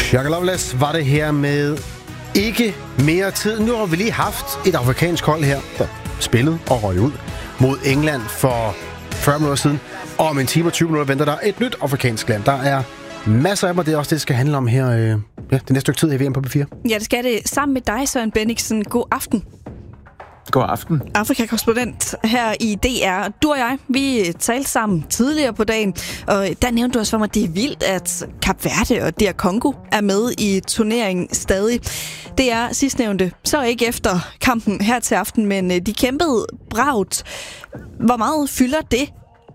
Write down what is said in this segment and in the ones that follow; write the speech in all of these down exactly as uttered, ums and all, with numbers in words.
Shaka Loveless var det her med ikke mere tid. Nu har vi lige haft et afrikansk hold her, der spillede og røg ud mod England for fyrre minutter siden. Og om en time og tyve minutter venter der et nyt afrikansk land. Der er masser af dem, og det er også det, det skal handle om her øh, ja, det næste stykke tid i V M på B fire. Ja, det skal det sammen med dig, Søren Bendiksen. God aften. God aften. Afrika-korrespondent her i D R. Du og jeg, vi talte sammen tidligere på dagen, og der nævnte du også for mig, at det er vildt, at Kap Verde og D R Congo er med i turneringen stadig. Det er sidstnævnte, så ikke efter kampen her til aften, men de kæmpede bravt. Hvor meget fylder det?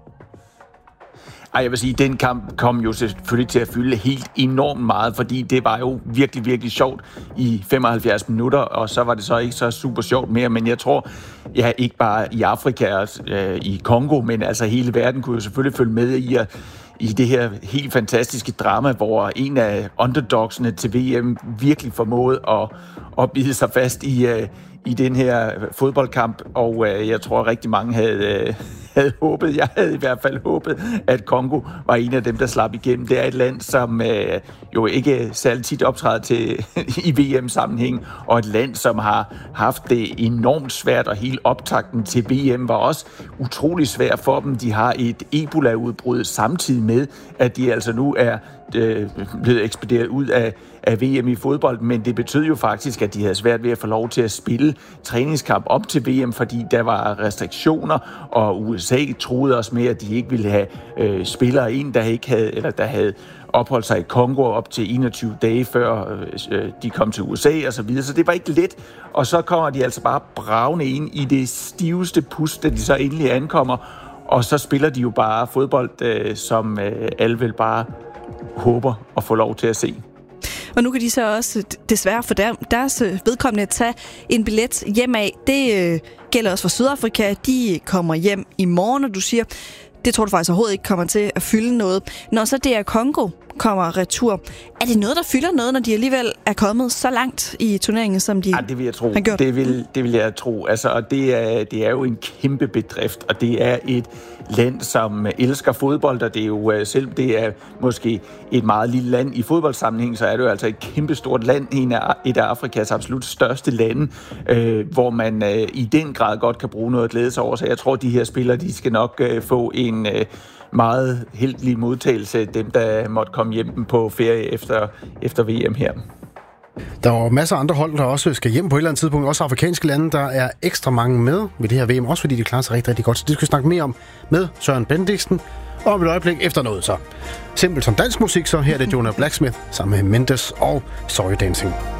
Ej, jeg vil sige, at den kamp kom jo selvfølgelig til at fylde helt enormt meget, fordi det var jo virkelig, virkelig sjovt i femoghalvfjerds minutter, og så var det så ikke så super sjovt mere, men jeg tror, ja, ikke bare i Afrika og øh, i Kongo, men altså hele verden kunne jo selvfølgelig følge med i at i det her helt fantastiske drama, hvor en af underdogsene til V M virkelig formåede at, at bide sig fast i, uh, i den her fodboldkamp, og uh, jeg tror rigtig mange havde, uh, havde håbet, jeg havde i hvert fald håbet, at Congo var en af dem, der slap igennem. Det er et land, som uh, jo ikke særlig tit optræder til i V M-sammenhæng, og et land, som har haft det enormt svært, og hele optakten til V M var også utrolig svært for dem. De har et Ebola-udbrud samtidig med, at de altså nu er øh, blevet ekspederet ud af, af V M i fodbold, men det betød jo faktisk, at de havde svært ved at få lov til at spille træningskamp op til V M, fordi der var restriktioner, og U S A troede også med, at de ikke ville have øh, spillere ind, der ikke havde, eller der havde opholdt sig i Kongo op til enogtyve dage før øh, de kom til U S A og så videre, så det var ikke let, og så kommer de altså bare bravende ind i det stiveste pust, da de så endelig ankommer, og så spiller de jo bare fodbold, øh, som øh, alle vel bare håber at få lov til at se. Og nu kan de så også desværre for der, deres vedkommende tage en billet hjem af. Det øh, gælder også for Sydafrika. De kommer hjem i morgen, og du siger, det tror du faktisk overhovedet ikke kommer til at fylde noget. Når så D R Congo kommer retur, er det noget, der fylder noget, når de alligevel er kommet så langt i turneringen, som de ja, det vil jeg tro. har gjort? Det vil, det vil jeg tro. Altså, og det er, det er jo en kæmpe bedrift, og det er et land, som elsker fodbold, og det er jo selv, det er måske et meget lille land i fodboldsammenhæng, så er det jo altså et kæmpe stort land, en af, et af Afrikas absolut største lande, øh, hvor man øh, i den grad godt kan bruge noget at glæde sig over. Så jeg tror, de her spillere, de skal nok øh, få en øh, meget heldig modtagelse, dem der måtte komme hjem på ferie efter, efter V M her. Der er masser af andre hold, der også skal hjem på et eller andet tidspunkt. Også afrikanske lande, der er ekstra mange med ved det her V M, også fordi de klarer sig rigtig, rigtig godt. Så det skal vi snakke mere om med Søren Bendiksen. Og om et øjeblik efter noget så. Simpelt som dansk musik, så her er det Jonah Blacksmith sammen med Mendes og Sorry Dancing.